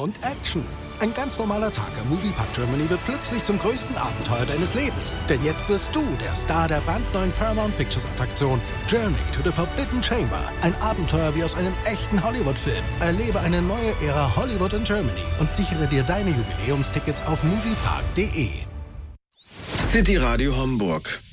und Action. Ein ganz normaler Tag am Moviepark Germany wird plötzlich zum größten Abenteuer deines Lebens. Denn jetzt wirst du der Star der brandneuen Paramount Pictures Attraktion Journey to the Forbidden Chamber. Ein Abenteuer wie aus einem echten Hollywood-Film. Erlebe eine neue Ära Hollywood in Germany und sichere dir deine Jubiläumstickets auf moviepark.de. City Radio Hamburg.